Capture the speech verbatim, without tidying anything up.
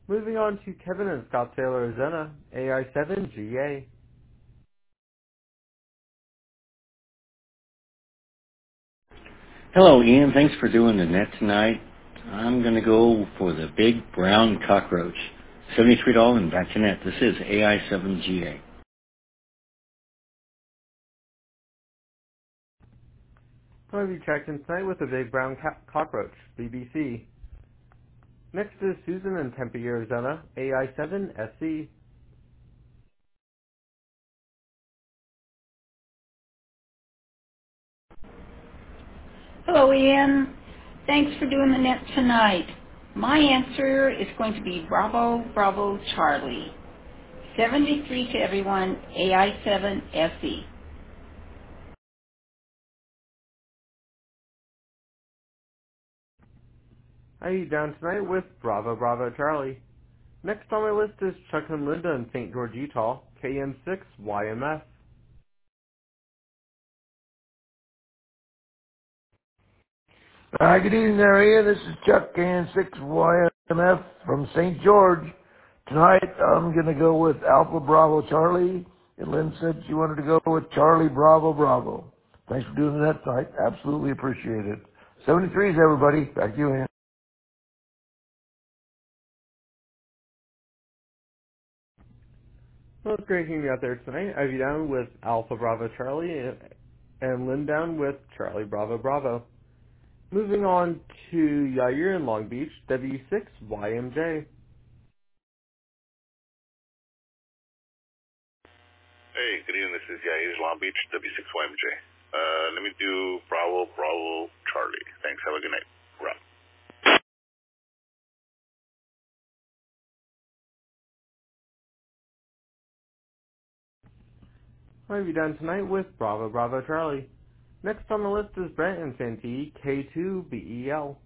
Moving on to Kevin in Scottsdale, Arizona, A I seven G A. Hello, Ian. Thanks for doing the net tonight. I'm going to go for the big brown cockroach. seventy-three dollars and back to net. This is A I seven G A. I'm going to be checked in tonight with a big brown ca- cockroach, B B C. Next is Susan in Tempe, Arizona, A I seven S C. Hello, Ian. Thanks for doing the net tonight. My answer is going to be Bravo, Bravo, Charlie. seventy-three to everyone, A I seven S E. I you down tonight with Bravo Bravo Charlie. Next on my list is Chuck and Linda in Saint George, Utah, K M six Y M F. Hi, good evening there, Ian. This is Chuck K six Y M F from Saint George. Tonight, I'm going to go with Alpha Bravo Charlie, and Lynn said she wanted to go with Charlie Bravo Bravo. Thanks for doing that tonight. Absolutely appreciate it. seventy-threes, everybody. Back to you, Ian. Well, it's great hearing you out there tonight. I have you down with Alpha Bravo Charlie and Lynn down with Charlie Bravo Bravo. Moving on to Yair in Long Beach, W six Y M J. Hey, good evening. This is Yair, Long Beach, W six Y M J. Uh, let me do Bravo, Bravo, Charlie. Thanks. Have a good night. Rob. I have you down tonight with Bravo Bravo Charlie. Next on the list is Brent in Santee, K two B E L.